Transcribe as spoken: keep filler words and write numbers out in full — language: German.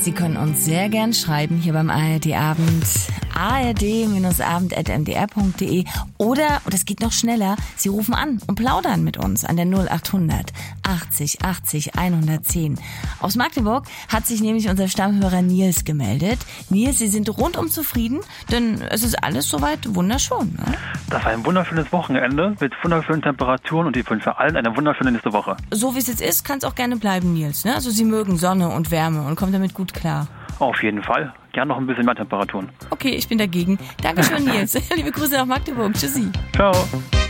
Sie können uns sehr gern schreiben hier beim A R D Abend. A R D Abend at m d r punkt d e oder, und das geht noch schneller, Sie rufen an und plaudern mit uns an der null achthundert achtzig achtzig hundertzehn. Aus Magdeburg hat sich nämlich unser Stammhörer Nils gemeldet. Nils, Sie sind rundum zufrieden, denn es ist alles soweit wunderschön. Ne? Das war ein wunderschönes Wochenende mit wunderschönen Temperaturen und ich wünsche allen eine wunderschöne nächste Woche. So wie es jetzt ist, kann es auch gerne bleiben, Nils. Ne? Also Sie mögen Sonne und Wärme und kommen damit gut klar. Auf jeden Fall. Gern noch ein bisschen mehr Temperaturen. Okay, ich bin dagegen. Dankeschön, Nils. Liebe Grüße nach Magdeburg. Tschüssi. Ciao.